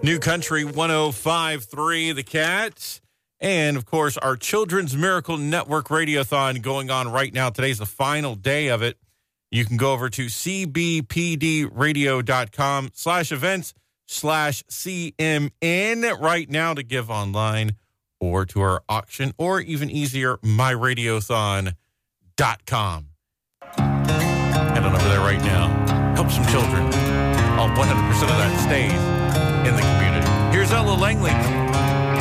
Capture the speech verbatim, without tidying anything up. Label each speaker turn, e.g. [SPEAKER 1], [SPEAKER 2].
[SPEAKER 1] New Country one oh five point three, The Cat. And, of course, our Children's Miracle Network Radiothon going on right now. Today's the final day of it. You can go over to cbpdradio.com slash events slash CMN right now to give online or to our auction, or even easier, my radiothon dot com. Head on over there right now. Help some children. All one hundred percent of that stays in the community. Here's Ella Langley.